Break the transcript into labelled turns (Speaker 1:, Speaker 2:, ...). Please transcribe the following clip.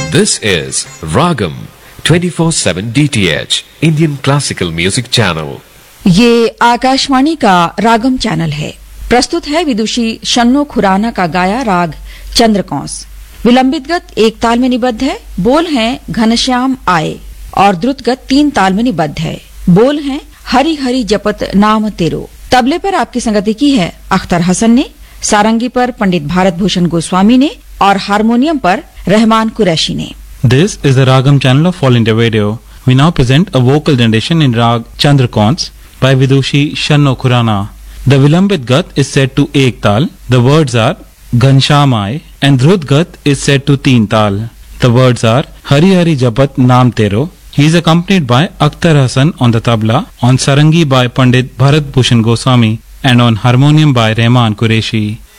Speaker 1: This is Ragam 24/7 DTH Indian Classical Music Channel.
Speaker 2: ये आकाशवाणी का रागम channel है। प्रस्तुत है विदुषी शन्नो खुराना का गाया राग चंद्रकौंस। विलंबित गत एक ताल में निबद्ध है। बोल हैं घनश्याम आए और द्रुत गत 3 ताल में निबद्ध है। बोल हैं हरि हरि जपत नाम तेरो। तबले पर आपकी संगति की है अख्तर हसन ने, सारंगी पर पंडित भारत भूषण गोस्वामी ने और हारमोनियम पर रहमान कुरैशी ने।
Speaker 3: This is the Ragam channel of All India Radio. We now present a vocal rendition in Rag Chandrakons by Vidushi Shanno Khurana. The Vilambit Gat is set to Ek Tal. The words are Ghanshamai, and Dhrut Gat is set to Teen Tal. The words are Hari Hari Japat Naam Tero. He is accompanied by Akhtar Hassan on the tabla, on sarangi by Pandit Bharat Bhushan Goswami, and on harmonium by Rahman Qureshi.